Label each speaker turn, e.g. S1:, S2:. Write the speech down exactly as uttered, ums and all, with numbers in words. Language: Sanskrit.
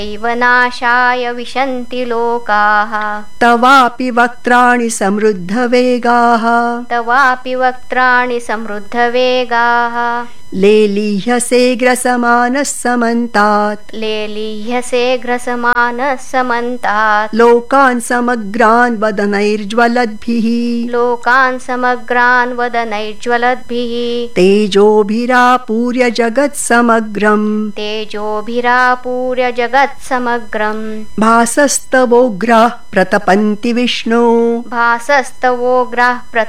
S1: एव नाशाय विशन्ति लोकाः
S2: तवापि वक्त्राणि समृद्धवेगाः
S1: तवापि वक्त्राणि समृद्धवेगाः
S2: लेलीह्यसे ग्रसमानः समन्तात्
S1: लेलीह्यसे ग्रसमानः समन्तात्
S2: लोकान् समग्रान् वदनैर्ज्वलद्भिः
S1: लोकान् समग्रान् वदनैर्ज्वलद्भिः
S2: तेजोभिरापूर्य जगत्समग्रम्
S1: तेजोभिरापूर्य जगत्समग्रम्
S2: भासस्तवोग्राः प्रतपन्ति विष्णो
S1: भासस्तवोग्राः